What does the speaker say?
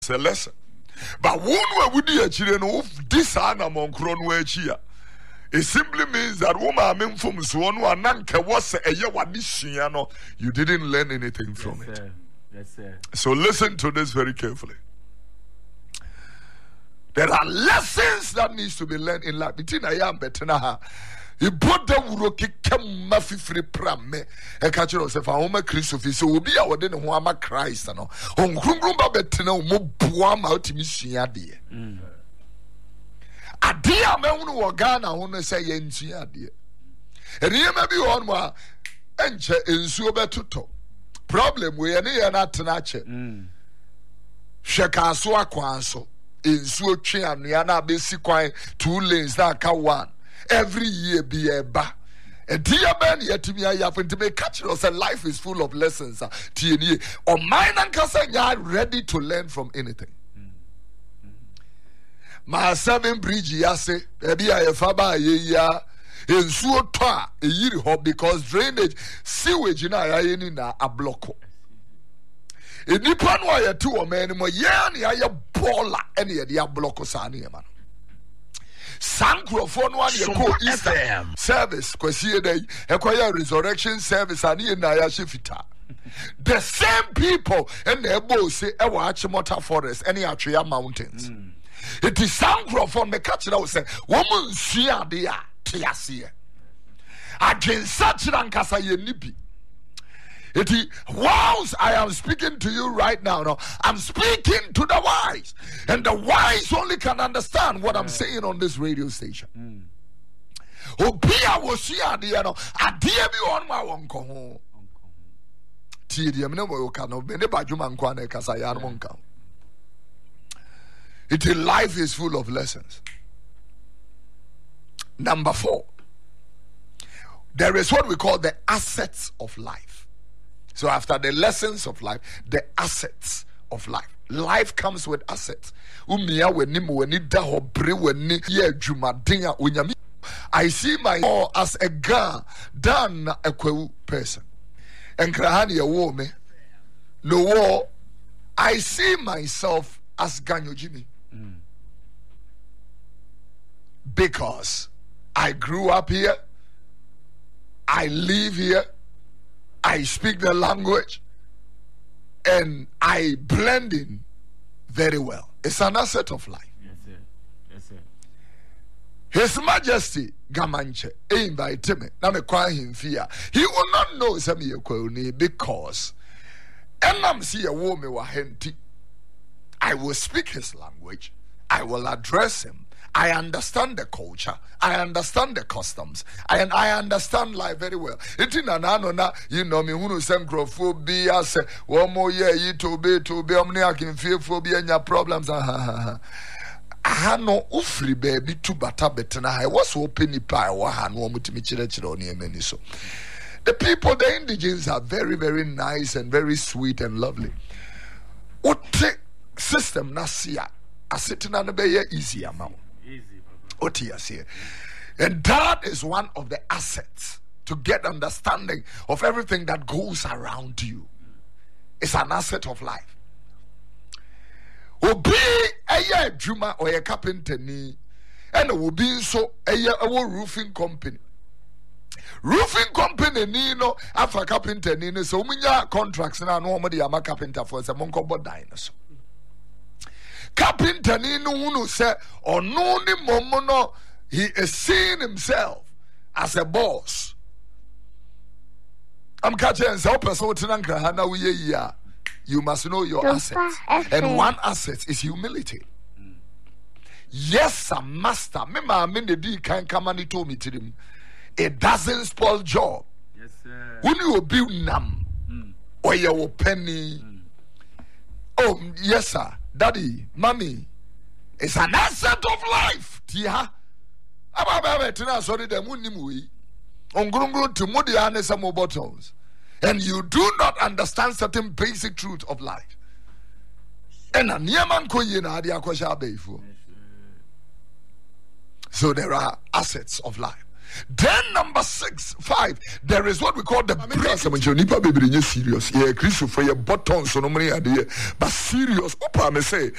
It's a lesson. But one way we children this animal chrono it simply means that woman from you didn't learn anything from it. Yes, sir. So listen to this very carefully. There are lessons that needs to be learned in life. Between I am better now. You put the uroki mafi free pram me. E catch yourself a home Christopher. So be a word in Homa Christ. No, on Grumba bettina mo buam out to Missia dear. A dear man who Ghana who say Yensia dear. And here may be on one enche in Suba to problem we are near not to nature. Shaka so aquanso. In Suochi and Yana basically 2 lanes that can one every year be a ba. A dear man yet to me I have to make catch us and life is full of lessons. TNA or mine and Casanya ready to learn from anything. My 7 bridge yase maybe I faba ya in Suota a year hop because drainage sewage in a block. In Nippon, why a 2 men more yan ya baller any of the block sani man. Sancrophone one year FM service, Kwasia Day, Equia Resurrection Service, and Naya Shifita. The same people and their boss say, I watch Mota Forest, any Atria Mountains. It is Sancrophone, the catch out say, woman, see a dear, Tiasia. Against such an Casaya Nippy. It is whilst I am speaking to you right now. No, I'm speaking to the wise, and the wise only can understand what I'm saying on this radio station. Obia was here, dear. No, I dear be on my uncle. It is life is full of lessons. Number 4, there is what we call the assets of life. So after the lessons of life, the assets of life. Life comes with assets. I see my as a girl done a person. And krahani me. No, I see myself as Ganyo Jimmy. Because I grew up here. I live here. I speak the language and I blend in very well. It's an asset of life. Yes, sir. Yes, sir. His Majesty Gamanche invite me. Now me call him fear. He will not know some because and see a woman wahenti. I will speak his language. I will address him. I understand the culture. I understand the customs. I understand life very well. It's in an anona, you know me, who send phobia, say, one more year, you to be, I can feel phobia and your problems. I no ufri baby to batabetana. I was open pie, wahan, one with me, so. The people, the indigenes are very, very nice and very sweet and lovely. What system nasia? I sit in an easy amount. And that is one of the assets to get understanding of everything that goes around you. It's an asset of life. Obi a juma or a carpenter ni, and will be so a roofing company. Roofing company ni no after carpenter ni so munya contracts na normally am a carpenter for some monko dinosaur. Carpenter ni no say or no ni momono he is seeing himself as a boss. I'm catching so person you must know your assets. And one asset is humility. Yes, a master. Me the can come and he told me to him. It doesn't spoil job. Yes, sir. When you build nam or your penny. Oh, yes, sir. Daddy, mommy, it's an asset of life. Tia, sorry, the moon to mudi some bottles, and you do not understand certain basic truths of life. And a nearman koyina dia kwasha before. So there are assets of life. Then number 5, there is what we call the Some nipa bebree nye serious. Yeah, Christopher, your buttons so no money idea, but serious. Opa me say